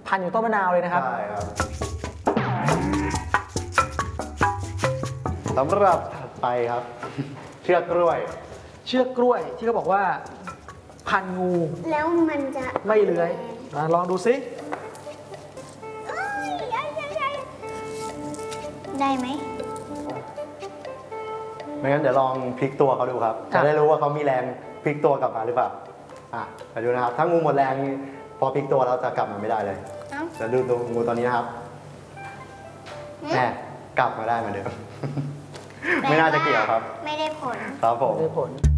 พันอยู่ต้นมะนาวเลยนะครับใช่ครับสำหรับถัดไปครับ เชือกกล้วยเชือกกล้วยที่เขาบอกว่าพันงูแล้วมันจะไม่เลื้อยลองดูซิได้ไหมไม่งั้นเดี๋ยวลองพลิกตัวเขาดูครับ จะได้รู้ว่าเขามีแรงพลิกตัวกลับมาหรือเปล่าไปดูนะครับ ถ้างูหมดแรงพอพลิกตัวเราจะกลับมาไม่ได้เลยจะดูตัวงูตอนนี้นะครับแหมกลับมาได้เหมือนเดิม ไม่น่าจะเกี่ยวครับไม่ได้ผลครับผมได้ผล